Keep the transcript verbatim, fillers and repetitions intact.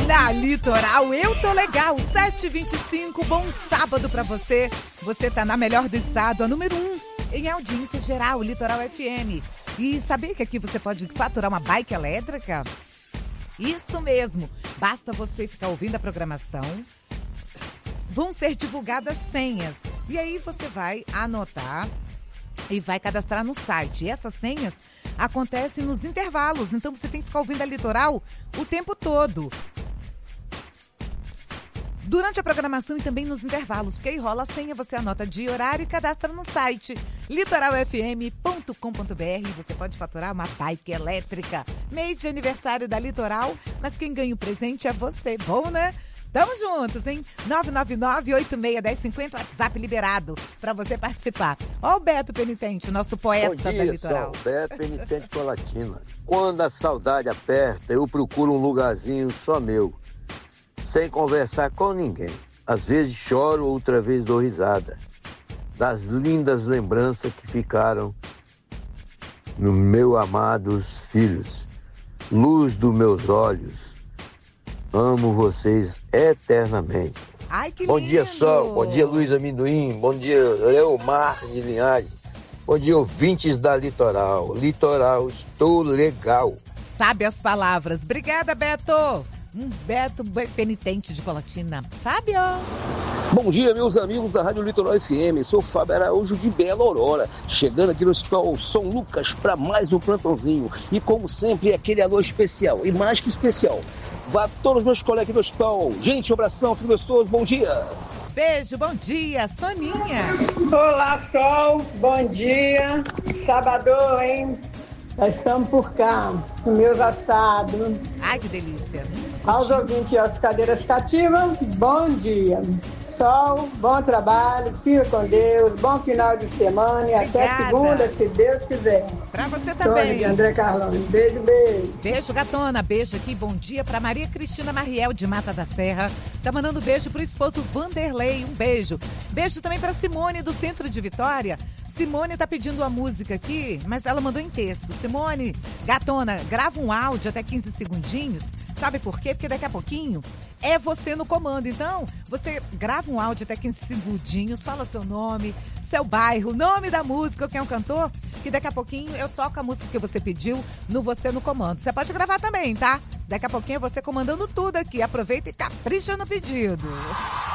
Na Litoral, eu tô legal, sete e vinte e cinco, bom sábado pra você. Você tá na melhor do estado, a número um, em audiência geral, Litoral F M. E sabia que aqui você pode faturar uma bike elétrica? Isso mesmo, basta você ficar ouvindo a programação. Vão ser divulgadas senhas. E aí você vai anotar e vai cadastrar no site. E essas senhas acontecem nos intervalos, então você tem que ficar ouvindo a Litoral o tempo todo. Durante a programação e também nos intervalos, porque aí rola a senha, você anota dia, horário e cadastra no site litoral f m ponto com ponto b r. Você pode faturar uma bike elétrica. Mês de aniversário da Litoral, mas quem ganha o presente é você. Bom, né? Tamo juntos, hein? nove nove nove, oito seis um zero cinco zero, WhatsApp liberado para você participar. Ó o Beto Penitente, nosso poeta Bom dia, da Litoral. Sol, Beto Penitente Colatina. Quando a saudade aperta, eu procuro um lugarzinho só meu, sem conversar com ninguém. Às vezes choro, outra vez dou risada das lindas lembranças que ficaram no meu amados filhos. Luz dos meus olhos, amo vocês eternamente. Ai, que Bom lindo! dia, Sol. Bom dia, Luiz Amendoim. Bom dia, Leomar de Linhares. Bom dia, ouvintes da Litoral. Litoral, estou legal. Sabe as palavras. Obrigada, Beto. Um Beto Penitente de Colatina. Fábio. Bom dia, meus amigos da Rádio Litoral F M. Sou Fábio Araújo de Bela Aurora, chegando aqui no Hospital São Lucas para mais um plantãozinho. E como sempre, aquele alô especial, e mais que especial. Vá todos os meus colegas do hospital. Gente, um abração, filho gostoso, bom dia. Beijo, bom dia, Soninha. Olá, Sol, bom dia. Sabadão, hein? Nós estamos por cá, com meus assados. Ai, que delícia. Aos ouvintes e às cadeiras cativas, bom dia. Sol, bom trabalho, fica com Deus, bom final de semana e Obrigada. até segunda, se Deus quiser. Pra você Sônia também. de André Carlão. Beijo, beijo. Beijo, gatona. Beijo aqui. Bom dia pra Maria Cristina Mariel, de Mata da Serra. Tá mandando beijo pro esposo Vanderlei. Um beijo. Beijo também pra Simone, do Centro de Vitória. Simone tá pedindo a música aqui, mas ela mandou em texto. Simone, gatona, grava um áudio até quinze segundinhos. Sabe por quê? Porque daqui a pouquinho é você no comando. Então, você grava um áudio até quinze segundinhos, fala seu nome, seu bairro, nome da música, quem é o cantor, que daqui a pouquinho eu toco a música que você pediu no Você no Comando. Você pode gravar também, tá? Daqui a pouquinho é você comandando tudo aqui. Aproveita e capricha no pedido.